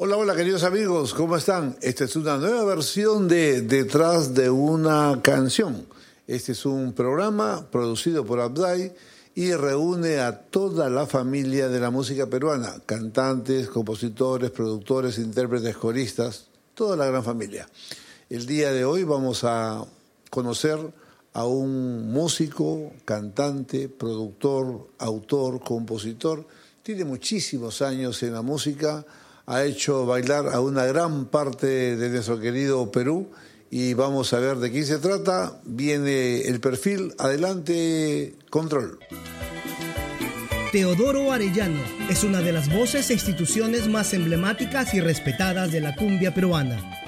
Hola, hola queridos amigos, ¿cómo están? Esta es una nueva versión de Detrás de una canción. Este es un programa producido por Abday y reúne a toda la familia de la música peruana, cantantes, compositores, productores, intérpretes, coristas, toda la gran familia. El día de hoy vamos a conocer a un músico, cantante, productor, autor, compositor. Tiene muchísimos años en la música, ha hecho bailar a una gran parte de nuestro querido Perú y vamos a ver de quién se trata. Viene el perfil, adelante, control. Teodoro Arellano es una de las voces e instituciones más emblemáticas y respetadas de la cumbia peruana.